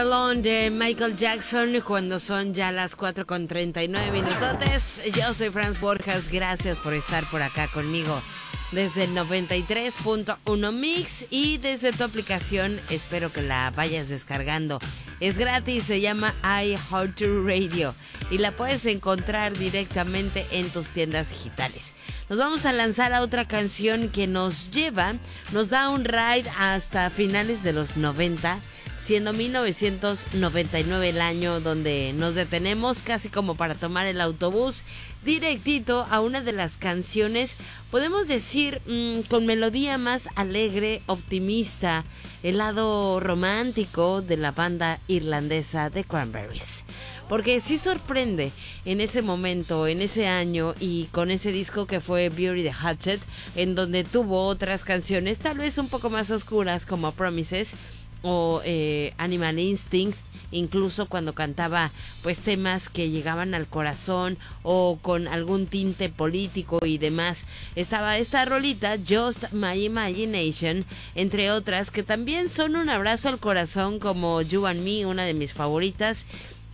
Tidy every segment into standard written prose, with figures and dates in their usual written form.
Alone de Michael Jackson cuando son ya las 4:39 minutotes. Yo soy Franz Borjas, gracias por estar por acá conmigo desde el 93.1 Mix y desde tu aplicación. Espero que la vayas descargando. Es gratis, se llama iHeartRadio y la puedes encontrar directamente en tus tiendas digitales. Nos vamos a lanzar a otra canción que nos da un ride hasta finales de los 90, siendo 1999 el año donde nos detenemos casi como para tomar el autobús directito a una de las canciones, podemos decir, con melodía más alegre, optimista, el lado romántico de la banda irlandesa The Cranberries. Porque sí sorprende en ese momento, en ese año y con ese disco que fue Bury the Hatchet, en donde tuvo otras canciones tal vez un poco más oscuras como Promises o Animal Instinct, incluso cuando cantaba pues temas que llegaban al corazón o con algún tinte político y demás. Estaba esta rolita Just My Imagination, entre otras que también son un abrazo al corazón, como You and Me, una de mis favoritas.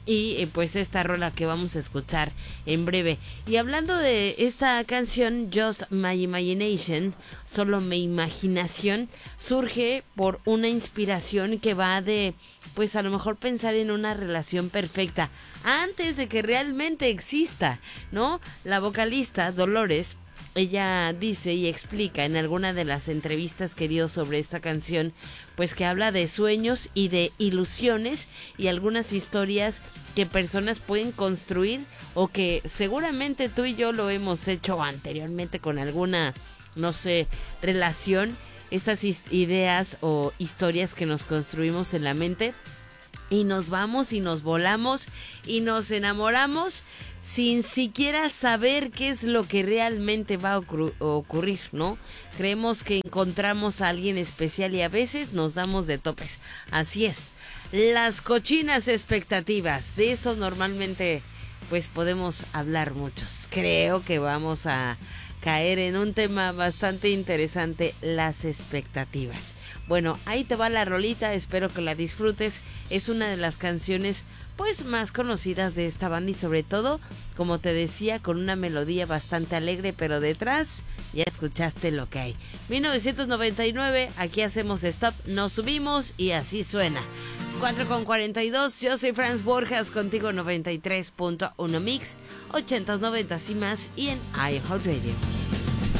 Y pues esta rola que vamos a escuchar en breve. Y hablando de esta canción, Just My Imagination, solo mi imaginación, surge por una inspiración que va de, pues a lo mejor pensar en una relación perfecta antes de que realmente exista, ¿no? La vocalista Dolores, ella dice y explica en alguna de las entrevistas que dio sobre esta canción, pues que habla de sueños y de ilusiones y algunas historias que personas pueden construir o que seguramente tú y yo lo hemos hecho anteriormente con alguna, no sé, relación, estas ideas o historias que nos construimos en la mente y nos vamos y nos volamos y nos enamoramos sin siquiera saber qué es lo que realmente va a ocurrir, ¿no? Creemos que encontramos a alguien especial y a veces nos damos de topes. Así es, las cochinas expectativas, de eso normalmente pues podemos hablar muchos. Creo que vamos a caer en un tema bastante interesante, las expectativas. Bueno, ahí te va la rolita, espero que la disfrutes. Es una de las canciones pues más conocidas de esta banda y sobre todo, como te decía, con una melodía bastante alegre, pero detrás ya escuchaste lo que hay. 1999, aquí hacemos stop, nos subimos y así suena. 4:42, yo soy Franz Borjas, contigo 93.1 Mix, 80s, 90s y más, y en iHeartRadio.